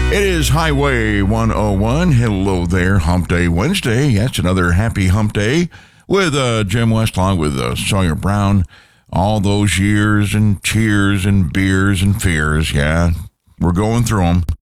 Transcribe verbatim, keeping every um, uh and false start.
It is Highway one oh one. Hello there, Hump Day Wednesday. Yes, another happy Hump Day with uh, Jim Westlong, with uh, Sawyer Brown. All those years and cheers and beers and fears, yeah, we're going through them.